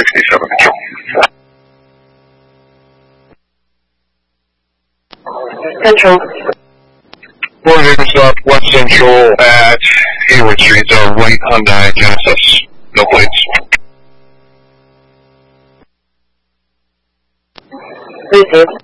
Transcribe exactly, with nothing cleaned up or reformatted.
sixty-seven Control. Central. Morning, Southwest Central at Hayward Street, uh, white Hyundai Genesis. No plates. Received.